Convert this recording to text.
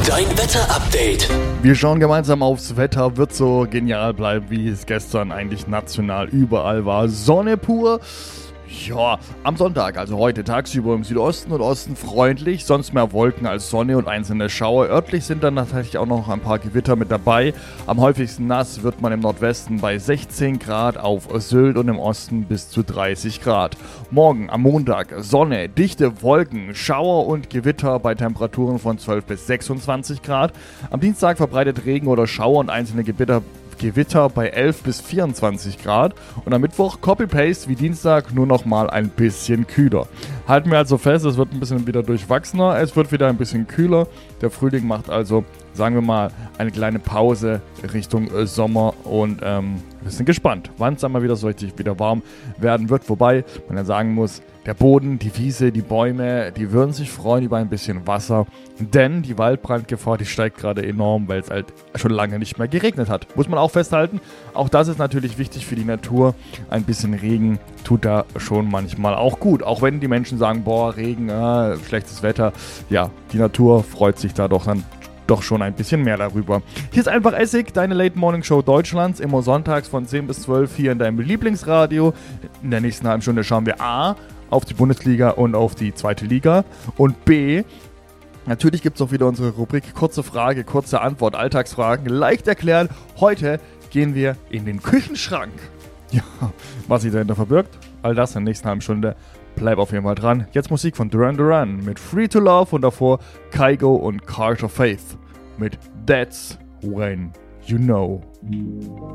Dein Wetter-Update. Wir schauen gemeinsam aufs Wetter. Wird so genial bleiben, wie es gestern eigentlich national überall war. Sonne pur. Ja, am Sonntag, also heute tagsüber im Südosten und Osten freundlich, sonst mehr Wolken als Sonne und einzelne Schauer. Örtlich sind dann natürlich auch noch ein paar Gewitter mit dabei. Am häufigsten nass wird man im Nordwesten bei 16 Grad, auf Sylt und im Osten bis zu 30 Grad. Morgen am Montag Sonne, dichte Wolken, Schauer und Gewitter bei Temperaturen von 12 bis 26 Grad. Am Dienstag verbreitet Regen oder Schauer und einzelne Gewitter bei 11 bis 24 Grad und am Mittwoch Copy-Paste wie Dienstag, nur noch mal ein bisschen kühler. Halten wir also fest, es wird ein bisschen wieder durchwachsener, es wird wieder ein bisschen kühler. Der Frühling macht also, sagen wir mal, eine kleine Pause Richtung Sommer und wir sind gespannt, wann es einmal wieder so richtig wieder warm werden wird. Wobei man ja sagen muss, der Boden, die Wiese, die Bäume, die würden sich freuen über ein bisschen Wasser, denn die Waldbrandgefahr, die steigt gerade enorm, weil es halt schon lange nicht mehr geregnet hat. Muss man auch festhalten, auch das ist natürlich wichtig für die Natur. Ein bisschen Regen tut da schon manchmal auch gut, auch wenn die Menschen sagen, boah, Regen, schlechtes Wetter. Ja, die Natur freut sich da doch schon ein bisschen mehr darüber. Hier ist einfach Essig, deine Late Morning Show Deutschlands, immer sonntags von 10 bis 12 hier in deinem Lieblingsradio. In der nächsten halben Stunde schauen wir A, auf die Bundesliga und auf die zweite Liga und B, natürlich gibt es auch wieder unsere Rubrik kurze Frage, kurze Antwort, Alltagsfragen, leicht erklären. Heute gehen wir in den Küchenschrank. Ja, was sich dahinter verbirgt, all das in der nächsten halben Stunde. Bleib auf jeden Fall dran. Jetzt Musik von Duran Duran mit Free to Love und davor Kygo und Carter Faith mit That's When You Know.